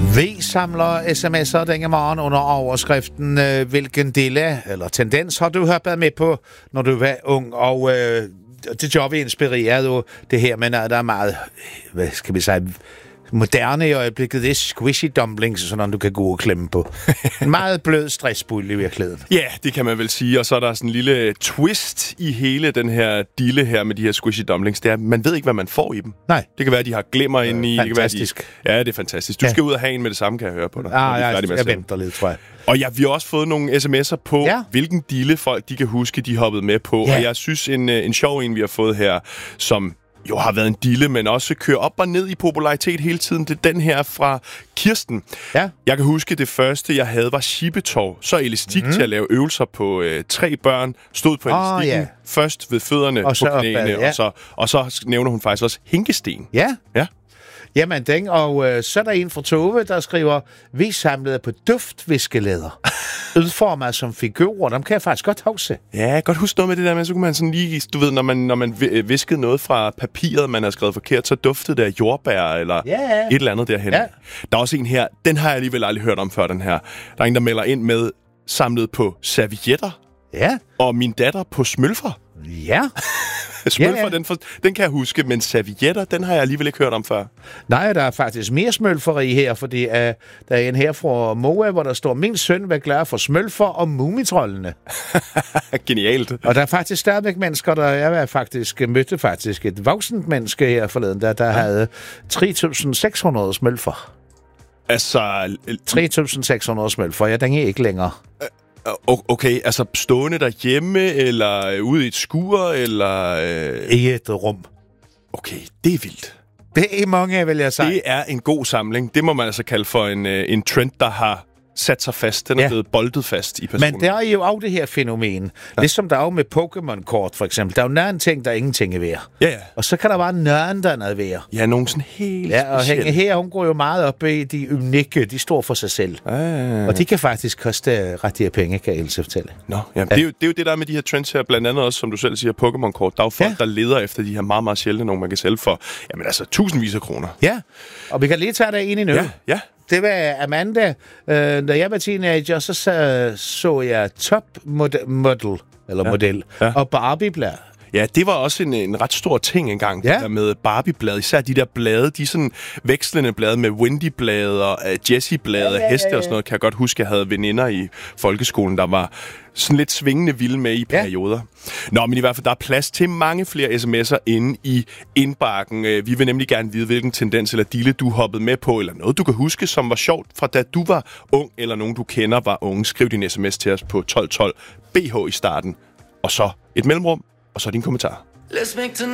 V samler sms'er denne morgen under overskriften hvilken dele eller tendens har du hoppet med på, når du var ung, og det job inspirerede jo det her, men der er meget, hvad skal vi sige, moderne i øjeblikket, det er squishy dumplings, sådan noget, du kan gå og klemme på. En meget blød stressbulle i virkeligheden. Ja, det kan man vel sige, og så er der sådan en lille twist i hele den her dille her med de her squishy dumplings. Det er, man ved ikke, hvad man får i dem. Nej. Det kan være, at de har glimmer inde i. Fantastisk. Det kan være, ja, det er fantastisk. Du skal ud og have en med det samme, kan jeg høre på dig. Jeg venter lidt, tror jeg. Og ja, vi har også fået nogle sms'er på, hvilken dille folk de kan huske, de hoppede med på. Ja. Og jeg synes, en sjov en, vi har fået her, som jo har været en dille, men også kører op og ned i popularitet hele tiden. Det er den her fra Kirsten. Ja. Jeg kan huske, det første, jeg havde, var Shippetov. Så elastik til at lave øvelser på 3 børn. Stod på elastikken. Først ved fødderne og på knæene. Og så nævner hun faktisk også hænkesten. Ja. Jamen, den, og så er der en fra Tove, der skriver, vi samlede på duftviskelæder. Udformet som figurer, dem kan jeg faktisk godt huske. Ja, jeg kan godt huske noget med det der, men så kunne man sådan lige, du ved, når man viskede noget fra papiret, man har skrevet forkert, så duftede det af jordbær eller et eller andet derhen. Ja. Der er også en her, den har jeg alligevel aldrig hørt om før, den her. Der er en, der melder ind med, samlet på servietter. Ja. Og min datter på smølfer. Ja. Smølfer, den kan jeg huske, men servietter, den har jeg alligevel ikke hørt om før. Nej, der er faktisk mere smølferi her, fordi der er en her fra Moa, hvor der står, min søn var glad for smølfer og mumitrollene. Genialt. Og der er faktisk stadigvæk mennesker, jeg mødte et voksent menneske her forleden, der havde 3.600 smølfer. Altså 3.600 smølfer, den er ikke længere. Okay, altså stående derhjemme, eller ude i et skur, eller i et rum. Okay, det er vildt. Det er mange, vil jeg sige. Det er en god samling. Det må man altså kalde for en trend, der har sat sig fast. Den er blevet boltet fast i personen. Men der er jo også det her fænomen. Ja. Ligesom der er jo med Pokémon-kort, for eksempel. Der er jo nøren ting, der ingenting er værd. Ja. Og så kan der bare nøren, der er noget værd. Ja, nogen sådan helt og Hænge her, hun går jo meget op i de unikke, de står for sig selv. Og de kan faktisk koste ret penge, kan Else fortælle. Nå, ja. Det er jo det der med de her trends her, blandt andet også, som du selv siger, Pokémon-kort. Der er jo folk, der leder efter de her meget, meget sjældne, nogen man kan sælge for, jamen altså, tusindvis af kroner. Ja, og vi kan lige tage der ind i nu. Ja. Det var Amanda. Da jeg var teenager, så jeg Top Model og Barbie-blad. Ja, det var også en ret stor ting engang, det der med Barbie-blade. Især de der blade, de sådan vekslende blade med Wendy-blade og Jessie-blade og heste og sådan noget. Kan jeg godt huske, jeg havde veninder i folkeskolen, der var sådan lidt svingende vilde med i perioder. Nå, men i hvert fald, der er plads til mange flere sms'er inde i indbakken. Vi vil nemlig gerne vide, hvilken tendens eller dille du hoppede med på, eller noget, du kan huske, som var sjovt fra da du var ung, eller nogen, du kender, var unge. Skriv din sms til os på 1212 BH i starten, og så et mellemrum, og så din kommentar.